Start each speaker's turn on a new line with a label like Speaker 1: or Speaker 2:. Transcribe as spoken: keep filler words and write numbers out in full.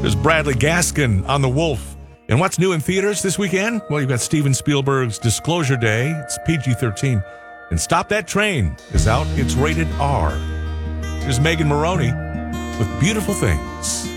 Speaker 1: There's Bradley Gaskin on The Wolf. And what's new in theaters this weekend? Well, you've got Steven Spielberg's Disclosure Day. It's P G thirteen. And Stop That Train is out. It's rated R. Here's Megan Maroney with Beautiful Things.